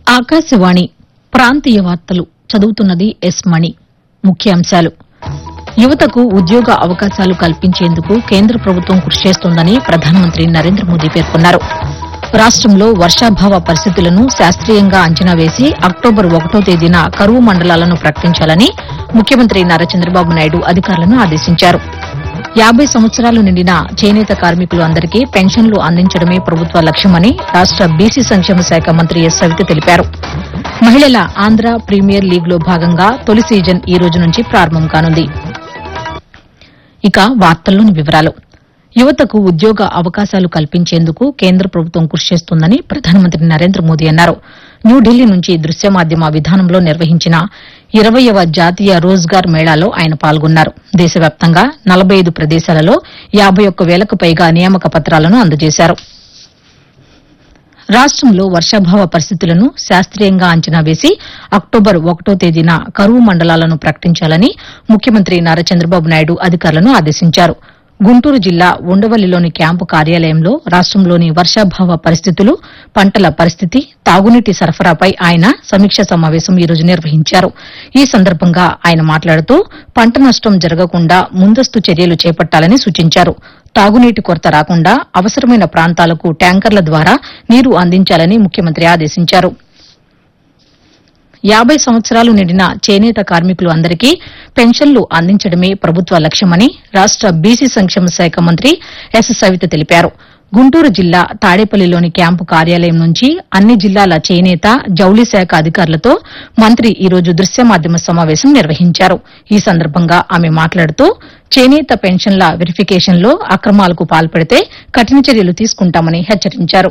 ఆకాశవాణి ప్రాంతీయ వార్తలు చదువుతున్నది ఎస్ మణి. ముఖ్యాంశాలు: యువతకు ఉద్యోగ అవకాశాలు కల్పించేందుకు కేంద్ర ప్రభుత్వం కృషి చేస్తోందని ప్రధానమంత్రి నరేంద్ర మోదీ పేర్కొన్నారు. రాష్టంలో వర్షాభావ పరిస్థితులను శాస్త్రీయంగా అంచనా వేసి అక్టోబర్ 1వ తేదీన కరువు మండలాలను ప్రకటించాలని ముఖ్యమంత్రి నారా చంద్రబాబు నాయుడు అధికారులను ఆదేశించారు. 50 సంవత్సరాలు నిండిన చేనేత కార్మికులు అందరికీ పెన్షన్లు అందించడమే ప్రభుత్వ లక్ష్యమని రాష్ట బీసీ సంక్షేమ శాఖ మంత్రి ఎస్ సవిత తెలిపారు. మహిళల ఆంధ్ర ప్రీమియర్ లీగ్లో భాగంగా తొలి సీజన్ ఈ రోజు నుంచి ప్రారంభం కానుంది. ఇక వార్తల్లోని వివరాలు: యువతకు ఉద్యోగ అవకాశాలు కల్పించేందుకు కేంద్ర ప్రభుత్వం కృషి చేస్తోందని ప్రధానమంత్రి నరేంద్ర మోదీ అన్నారు. న్యూఢిల్లీ నుంచి దృశ్య మాధ్యమ విధానంలో నిర్వహించిన 20వ జాతీయ రోజ్గార్ మేళాలో ఆయన పాల్గొన్నారు. దేశవ్యాప్తంగా 45 ప్రదేశాలలో 51,000కు పైగా నియామక పత్రాలను అందజేశారు. రాష్టంలో వర్షాభావ పరిస్థితులను శాస్త్రీయంగా అంచనా వేసి అక్టోబర్ 1వ తేదీన కరువు మండలాలను ప్రకటించాలని ముఖ్యమంత్రి నారా చంద్రబాబు నాయుడు అధికారులను ఆదేశించారు. గుంటూరు జిల్లా ఉండవల్లిలోని క్యాంపు కార్యాలయంలో రాష్టంలోని వర్షాభావ పరిస్థితులు, పంటల పరిస్థితి, తాగునీటి సరఫరాపై ఆయన సమీక్షా సమావేశం ఈ రోజు నిర్వహించారు. ఈ సందర్భంగా ఆయన మాట్లాడుతూ పంట నష్టం జరగకుండా ముందస్తు చర్యలు చేపట్టాలని సూచించారు. తాగునీటి కొరత రాకుండా అవసరమైన ప్రాంతాలకు ట్యాంకర్ల ద్వారా నీరు అందించాలని ముఖ్యమంత్రి ఆదేశించారు. 50 సంవత్సరాలు నిండిన చేనేత కార్మికులు అందరికీ పెన్షన్లు అందించడమే ప్రభుత్వ లక్ష్యమని రాష్ట బీసీ సంక్షేమ శాఖ మంత్రి ఎస్ సవిత తెలిపారు. గుంటూరు జిల్లా తాడేపల్లిలోని క్యాంపు కార్యాలయం నుంచి అన్ని జిల్లాల చేనేత, జౌళి శాఖ అధికారులతో మంత్రి ఈ రోజు దృశ్య మాధ్యమ సమావేశం నిర్వహించారు. ఈ సందర్భంగా ఆమె మాట్లాడుతూ చేనేత పెన్షన్ల వెరిఫికేషన్లో అక్రమాలకు పాల్పడితే కఠిన చర్యలు తీసుకుంటామని హెచ్చరించారు.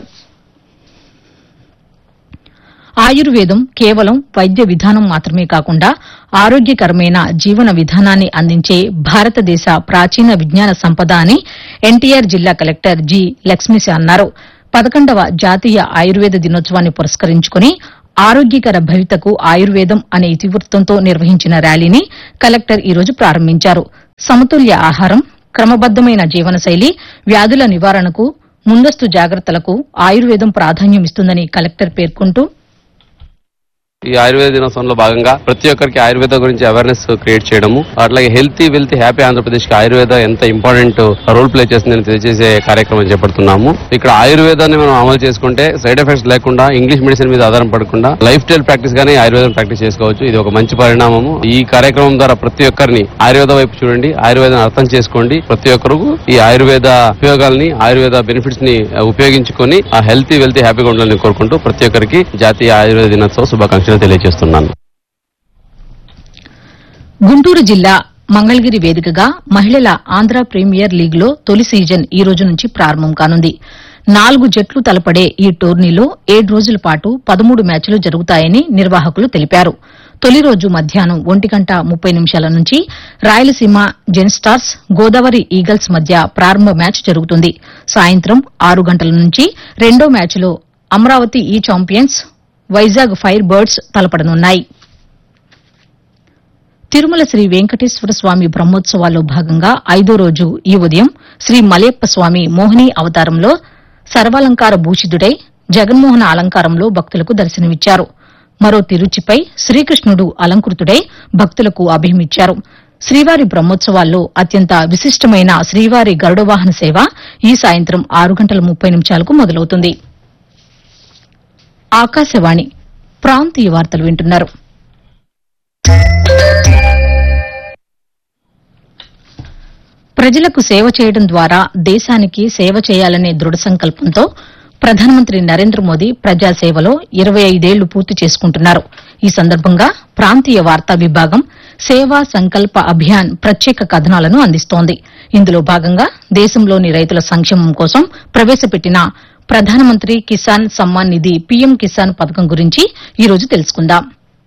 ఆయుర్వేదం కేవలం వైద్య విధానం మాత్రమే కాకుండా ఆరోగ్యకరమైన జీవన విధానాన్ని అందించే భారతదేశ ప్రాచీన విజ్ఞాన సంపద అని ఎన్టీఆర్ జిల్లా కలెక్టర్ జి లక్ష్మీశ అన్నారు. 11వ జాతీయ ఆయుర్వేద దినోత్సవాన్ని పురస్కరించుకుని ఆరోగ్యకర భవితకు ఆయుర్వేదం అనే ఇతివృత్తంతో నిర్వహించిన ర్యాలీని కలెక్టర్ ఈ రోజు ప్రారంభించారు. సమతుల్య ఆహారం, క్రమబద్దమైన జీవనశైలి, వ్యాధుల నివారణకు, ముందస్తు జాగ్రత్తలకు ఆయుర్వేదం ప్రాధాన్యమిస్తుందని కలెక్టర్ పేర్కొంటూ, ఈ ఆయుర్వేద దినోత్సవంలో భాగంగా ప్రతి ఒక్కరికి ఆయుర్వేద గురించి అవేర్నెస్ క్రియేట్ చేయడము, అట్లాగే హెల్తీ వెల్తీ హ్యాపీ ఆంధ్రప్రదేశ్ కి ఆయుర్వేద ఎంత ఇంపార్టెంట్ రోల్ ప్లే చేస్తుందని తెలియజేసే కార్యక్రమం చేపడుతున్నాము. ఇక్కడ ఆయుర్వేదాన్ని మనం అమలు చేసుకుంటే సైడ్ ఎఫెక్ట్స్ లేకుండా ఇంగ్లీష్ మెడిసిన్ మీద ఆధారపడకుండా లైఫ్ స్టైల్ ప్రాక్టీస్ గానే ఆయుర్వేదం ప్రాక్టీస్ చేసుకోవచ్చు. ఇది ఒక మంచి పరిణామము. ఈ కార్యక్రమం ద్వారా ప్రతి ఒక్కరిని ఆయుర్వేద వైపు చూడండి, ఆయుర్వేదాన్ని అర్థం చేసుకోండి. ప్రతి ఒక్కరు ఈ ఆయుర్వేద ఉపయోగాల్ని, ఆయుర్వేద బెనిఫిట్స్ ని ఉపయోగించుకొని ఆ హెల్తీ వెల్తీ హ్యాపీగా ఉండాలని కోరుకుంటూ ప్రతి ఒక్కరికి జాతీయ ఆయుర్వేద దినోత్సవ శుభాకాంక్షలు తెలియజేస్తున్నాను. గుంటూరు జిల్లా మంగళగిరి వేదికగా మహిళల ఆంధ్ర ప్రీమియర్ లీగ్లో తొలి సీజన్ ఈ రోజు నుంచి ప్రారంభం కానుంది. 4 జట్లు తలపడే ఈ టోర్నీలో 7 రోజుల పాటు 13 మ్యాచ్లు జరుగుతాయని నిర్వాహకులు తెలిపారు. తొలి రోజు మధ్యాహ్నం 1:30 నుంచి రాయలసీమ జెన్స్టార్స్, గోదావరి ఈగల్స్ మధ్య ప్రారంభ మ్యాచ్ జరుగుతుంది. సాయంత్రం 6 గంటల నుంచి రెండో మ్యాచ్లో అమరావతి ఈ champions, Vizag fire birds తలపడనున్నాయి. Tirumala Shri Venkateswara స్వామి బ్రహ్మోత్సవాల్లో భాగంగా 5వ రోజు ఈ ఉదయం శ్రీ మలయప్ప స్వామి మోహిని అవతారంలో సర్వాలంకార భూషితుడై జగన్మోహన అలంకారంలో భక్తులకు దర్శనమిచ్చారు. మరో తిరుచిపై శ్రీకృష్ణుడు అలంకృతుడై భక్తులకు అభయమిచ్చారు. శ్రీవారి బ్రహ్మోత్సవాల్లో అత్యంత విశిష్టమైన శ్రీవారి గరుడవాహన సేవ ఈ సాయంత్రం 6:30 మొదలవుతుంది. ఆకాశవాణి ప్రాంతీయ వార్తలు వింటున్నారు. ప్రజలకు సేవ చేయడం ద్వారా దేశానికి సేవ చేయాలనే దృఢ సంకల్పంతో ప్రధానమంత్రి నరేంద్ర మోదీ ప్రజాసేవలో 25 ఏళ్లు పూర్తి చేసుకుంటున్నారు. ఈ సందర్భంగా ప్రాంతీయ వార్తా విభాగం సేవా సంకల్ప అభియాన్ ప్రత్యేక కథనాలను అందిస్తోంది. ఇందులో భాగంగా దేశంలోని రైతుల సంక్షేమం కోసం ప్రవేశపెట్టిన ప్రధానమంత్రి కిసాన్ సమ్మాన్ నిధి పీఎం కిసాన్ పథకం గురించి ఈ రోజు తెలుసుకుందాం.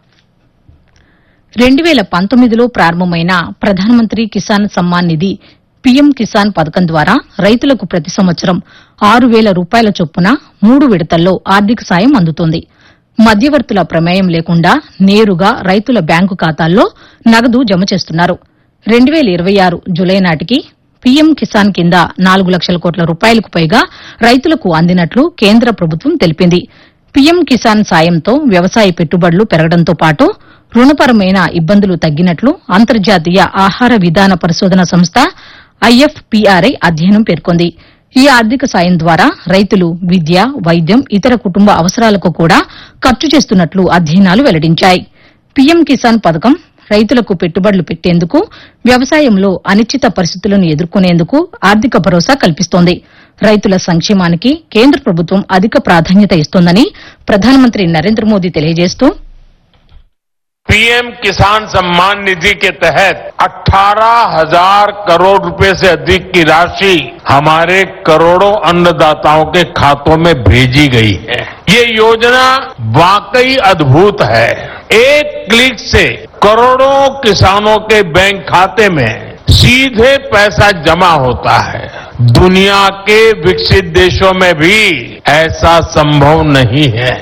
2019లో ప్రారంభమైన ప్రధానమంత్రి కిసాన్ సమ్మాన్ నిధి పీఎం కిసాన్ పథకం ద్వారా రైతులకు ప్రతి సంవత్సరం 6,000 రూపాయల చొప్పున 3 విడతల్లో ఆర్థిక సాయం అందుతోంది. మధ్యవర్తుల ప్రమేయం లేకుండా నేరుగా రైతుల బ్యాంకు ఖాతాల్లో నగదు జమ చేస్తున్నారు. 2026 జులై నాటికి పీఎం కిసాన్ కింద 4 లక్షల కోట్ల రూపాయలకు పైగా రైతులకు అందినట్లు కేంద్ర ప్రభుత్వం తెలిపింది. పీఎం కిసాన్ సాయంతో వ్యవసాయ పెట్టుబడులు పెరగడంతో పాటు రుణపరమైన ఇబ్బందులు తగ్గినట్లు అంతర్జాతీయ ఆహార విధాన పరిశోధన సంస్థ ఐఎఫ్పీఆర్ఐ అధ్యయనం పేర్కొంది. ఈ ఆర్థిక సాయం ద్వారా రైతులు విద్య, వైద్యం, ఇతర కుటుంబ అవసరాలకు కూడా ఖర్చు చేస్తున్నట్లు అధ్యయనాలు వెల్లడించాయి. పీఎం కిసాన్ పథకం రైతులకు పెట్టుబడులు పెట్టేందుకు, వ్యవసాయంలో అనిశ్చిత పరిస్థితులను ఎదుర్కొనేందుకు ఆర్థిక భరోసా కల్పిస్తోంది. రైతుల సంక్షేమానికి కేంద్ర ప్రభుత్వం అధిక ప్రాధాన్యత ఇస్తోందని ప్రధానమంత్రి నరేంద్ర మోదీ తెలియజేస్తూ पीएम किसान सम्मान निधि के तहत 18,000 करोड़ रुपए से अधिक की राशि हमारे करोड़ों अन्नदाताओं के खातों में भेजी गई है। ये योजना वाकई अद्भुत है। एक क्लिक से करोड़ों किसानों के बैंक खाते में सीधे पैसा जमा होता है। दुनिया के विकसित देशों में भी ऐसा संभव नहीं है।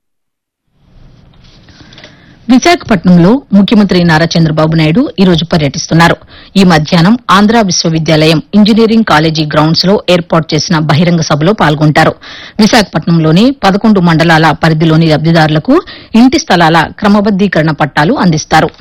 విశాఖపట్నంలో ముఖ్యమంత్రి నారా చంద్రబాబు నాయుడు ఈ రోజు పర్యటిస్తున్నారు. ఈ మధ్యాహ్నం ఆంధ్ర విశ్వవిద్యాలయం ఇంజనీరింగ్ కాలేజీ గ్రౌండ్స్ లో ఏర్పాటు చేసిన బహిరంగ సభలో పాల్గొంటారు. విశాఖపట్నంలోని 11 మండలాల పరిధిలోని లబ్దిదారులకు ఇంటి స్థలాల క్రమబద్దీకరణ పట్టాలు అందిస్తారు.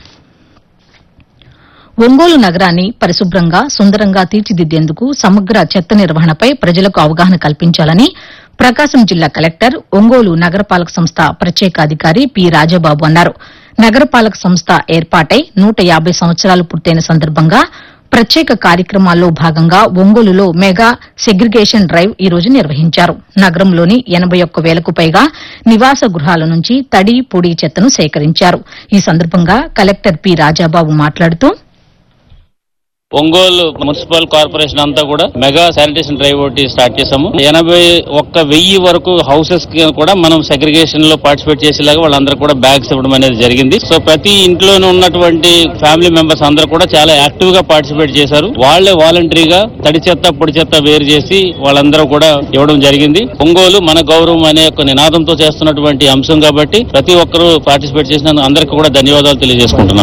ఒంగోలు నగరాన్ని పరిశుభ్రంగా, సుందరంగా తీర్చిదిద్దేందుకు సమగ్ర చెత్త నిర్వహణపై ప్రజలకు అవగాహన కల్పించాలని ప్రకాశం జిల్లా కలెక్టర్, ఒంగోలు నగరపాలక సంస్థ ప్రత్యేక అధికారి పి రాజాబాబు అన్నారు. నగరపాలక సంస్థ ఏర్పాటై 150 సంవత్సరాలు పూర్తయిన సందర్భంగా ప్రత్యేక కార్యక్రమాల్లో భాగంగా ఒంగోలులో మెగా సెగ్రిగేషన్ డ్రైవ్ ఈ రోజు నిర్వహించారు. నగరంలోని 81,000కు పైగా నివాస గృహాల నుంచి తడి, పొడి చెత్తను సేకరించారు. ఈ సందర్భంగా కలెక్టర్ పి రాజాబాబు మాట్లాడుతూ ఒంగోలు మున్సిపల్ కార్పొరేషన్ అంతా కూడా మెగా శానిటేషన్ డ్రైవ్ ఒకటి స్టార్ట్ చేశాము. 81,000 వరకు హౌసెస్ కూడా మనం సెగ్రిగేషన్ లో పార్టిసిపేట్ చేసేలాగా వాళ్ళందరూ కూడా బ్యాగ్స్ ఇవ్వడం అనేది జరిగింది. సో ప్రతి ఇంట్లోనే ఉన్నటువంటి ఫ్యామిలీ మెంబర్స్ అందరూ కూడా చాలా యాక్టివ్ గా పార్టిసిపేట్ చేశారు. వాళ్లే వాలంటరీగా తడి చెత్త, పొడి చెత్త వేరు చేసి వాళ్ళందరూ కూడా ఇవ్వడం జరిగింది. ఒంగోలు మన గౌరవం అనే ఒక నినాదంతో చేస్తున్నటువంటి అంశం కాబట్టి ప్రతి ఒక్కరూ పార్టిసిపేట్ చేసినందుకు అందరికీ కూడా ధన్యవాదాలు తెలియజేసుకుంటున్నాను.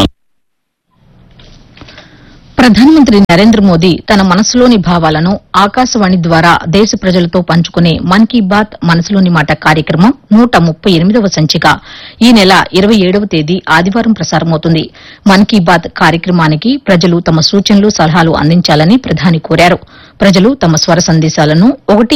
ప్రధానమంత్రి నరేంద్ర మోదీ తన మనసులోని భావాలను ఆకాశవాణి ద్వారా దేశ ప్రజలతో పంచుకునే మన్ కీ బాత్ మనసులోని మాట కార్యక్రమం 138వ సంచిక ఈ నెల 27వ తేదీ ఆదివారం ప్రసారమవుతుంది. మన్ కీ బాత్ కార్యక్రమానికి ప్రజలు తమ సూచనలు, సలహాలు అందించాలని ప్రధాని కోరారు. ప్రజలు తమ స్వర సందేశాలను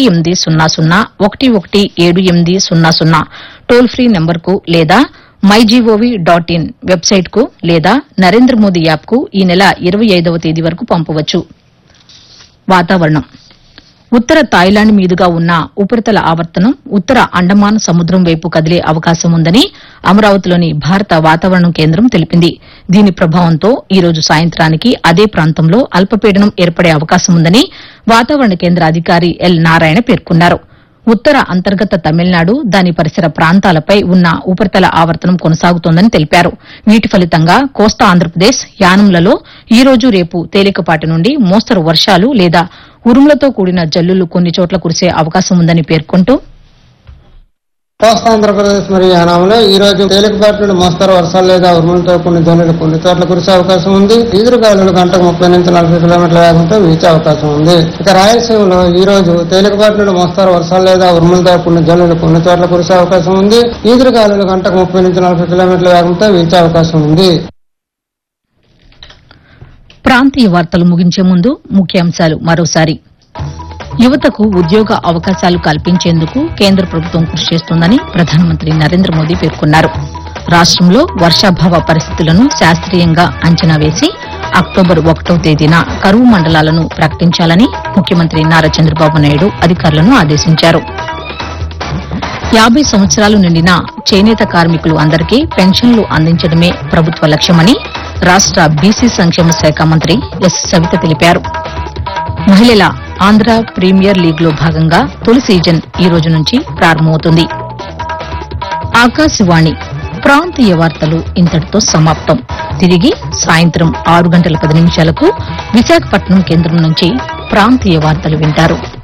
1800 టోల్ ఫ్రీ నంబర్కు లేదా mygov.in వెబ్సైట్కు లేదా నరేంద్ర మోదీ యాప్కు ఈ నెల 25వ తేదీ వరకు పంపవచ్చు. వాతావరణం. ఉత్తర థాయిలాండ్ మీదుగా ఉన్న ఉపరితల ఆవర్తనం ఉత్తర అండమాన్ సముద్రం వైపు కదిలే అవకాశం ఉందని అమరావతిలోని భారత వాతావరణ కేంద్రం తెలిపింది. దీని ప్రభావంతో ఈ రోజు సాయంత్రానికి అదే ప్రాంతంలో అల్పపీడనం ఏర్పడే అవకాశం ఉందని వాతావరణ కేంద్ర అధికారి ఎల్ నారాయణ పేర్కొన్నారు. ఉత్తర అంతర్గత తమిళనాడు, దాని పరిసర ప్రాంతాలపై ఉన్న ఉపరితల ఆవర్తనం కొనసాగుతోందని తెలిపారు. వీటి ఫలితంగా కోస్తా ఆంధ్రప్రదేశ్, యానంలలో ఈ రోజు, రేపు తేలికపాటి నుండి మోస్తరు వర్షాలు లేదా ఉరుములతో కూడిన జల్లులు కొన్ని చోట్ల కురిసే అవకాశం ఉందని పేర్కొంటూ కోస్తా ఆంధ్రప్రదేశ్ మరియు యానాంలో ఈ రోజు తేలికపాటి నుండి మోస్తరు వర్షాలు లేదా ఉరుములతో కొన్ని జల్లులు కొన్ని చోట్ల కురిసే అవకాశం ఉంది. ఈదురుగాలులు గంటకు 30 నుంచి 40 కిలోమీటర్ల వేగంతో వీచే అవకాశం ఉంది. ఇక రాయలసీమలో ఈ రోజు తేలికపాటి నుండి మోస్తరు వర్షాలు లేదా ఉరుములతో కొన్ని జల్లులు కొన్ని చోట్ల కురిసే అవకాశం ఉంది. ఈదురుగాలులు గంటకు 30 నుంచి 40 కిలోమీటర్ల వేగంతో వీచే అవకాశం ఉంది. ప్రాంతీయ వార్తలు ముగించే ముందు ముఖ్యాంశాలు మరోసారి. యువతకు ఉద్యోగ అవకాశాలు కల్పించేందుకు కేంద్ర ప్రభుత్వం కృషి చేస్తోందని ప్రధానమంత్రి నరేంద్ర మోదీ పేర్కొన్నారు. రాష్టంలో వర్షాభావ పరిస్థితులను శాస్త్రీయంగా అంచనా వేసి అక్టోబర్ 1వ తేదీన కరువు మండలాలను ప్రకటించాలని ముఖ్యమంత్రి నారా చంద్రబాబు నాయుడు అధికారులను ఆదేశించారు. 50 సంవత్సరాలు నిండిన చేనేత కార్మికులు అందరికీ పెన్షన్లు అందించడమే ప్రభుత్వ లక్ష్యమని రాష్ట బీసీ సంక్షేమ శాఖ మంత్రి ఎస్ సవిత తెలిపారు. మహిళల ఆంధ్ర ప్రీమియర్ లీగ్లో భాగంగా తొలి సీజన్ ఈ రోజు నుంచి ప్రారంభమవుతుంది. ఆకాశవాణి ప్రాంతీయ వార్తలు ఇంతటితో సమాప్తం. తిరిగి సాయంత్రం 6 గంటల 10 నిమిషాలకు విశాఖపట్నం కేంద్రం నుంచి ప్రాంతీయ వార్తలు వింటారు.